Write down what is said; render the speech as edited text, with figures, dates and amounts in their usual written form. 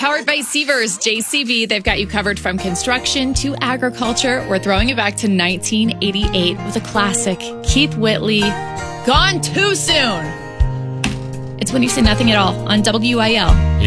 Powered by Sievers, JCB. They've got you covered from construction to agriculture. We're throwing it back to 1988 with a classic, Keith Whitley, Gone Too Soon. It's When You Say Nothing at All on WIL.